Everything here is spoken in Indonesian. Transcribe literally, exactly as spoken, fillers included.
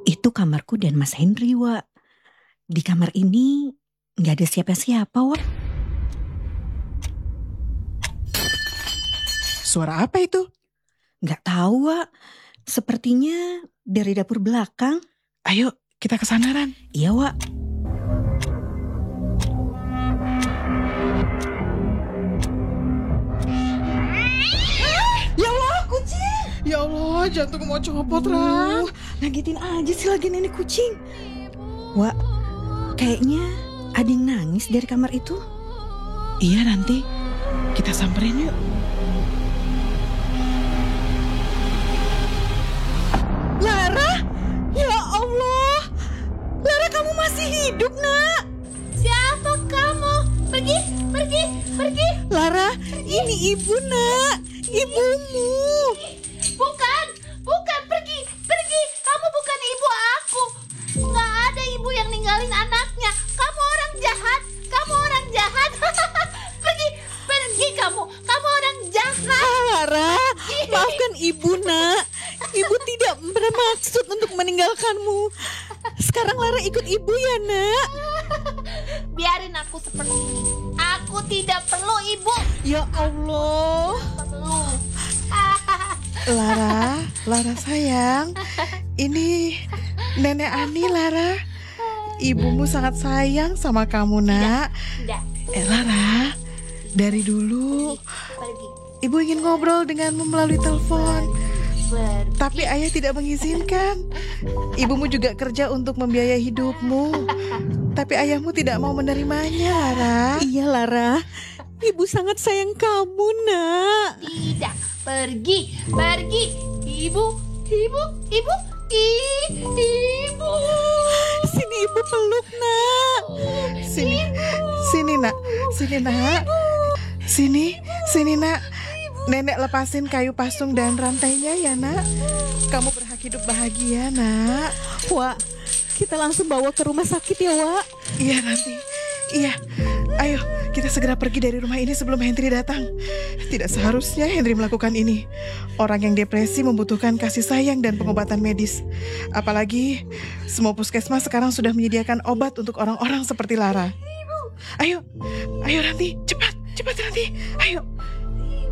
Itu kamarku dan Mas Henry, Wak. Di kamar ini nggak ada siapa-siapa, Wak. Suara apa itu? Nggak tahu, Wak. Sepertinya dari dapur belakang. Ayo, kita ke sana, Ran. Iya, Wak. Ya Allah, kucing! Ya Allah, jantung mau copot, Ran. Uh, ngagetin aja sih lagi nenek kucing. Wak, kayaknya ada yang nangis dari kamar itu. Iya, nanti kita samperin yuk. Lara, ya Allah, Lara kamu masih hidup, nak? Siapa kamu? Pergi, pergi, pergi. Lara, ini ibu, nak, ibumu. Bukan, bukan, pergi, pergi. Kamu bukan ibu aku. Gak ada ibu yang ninggalin anaknya. Kamu orang jahat, kamu orang jahat. Pergi, pergi kamu. Kamu orang jahat. Ah, Lara, maafkan ibu, nak. Ibu tidak bermaksud untuk meninggalkanmu. Sekarang Lara ikut ibu ya, nak. Biarin aku seperti ini. Aku tidak perlu ibu. Ya Allah. Perlu. Lara, Lara sayang. Ini Nenek Ani, Lara. Ibumu sangat sayang sama kamu, nak. Tidak, Eh, Lara, dari dulu pergi. Ibu ingin ngobrol denganmu melalui telepon. Pergi. Tapi ayah tidak mengizinkan. Ibumu juga kerja untuk membiayai hidupmu. Tapi ayahmu tidak mau menerimanya, Lara. Iya, Lara. Ibu sangat sayang kamu, nak. Tidak, pergi, pergi. Ibu, ibu, ibu, i- ibu. Sini ibu peluk, nak. Sini, sini nak, sini nak. Sini, sini nak. Nenek lepasin kayu pasung dan rantainya ya, nak. Kamu berhak hidup bahagia, nak. Wak, kita langsung bawa ke rumah sakit ya, Wak. Iya, nanti. Iya. Ayo, kita segera pergi dari rumah ini sebelum Henry datang. Tidak seharusnya Henry melakukan ini. Orang yang depresi membutuhkan kasih sayang dan pengobatan medis. Apalagi semua puskesmas sekarang sudah menyediakan obat untuk orang-orang seperti Lara. Ayo, ayo Ranti, cepat, cepat Ranti. Ayo.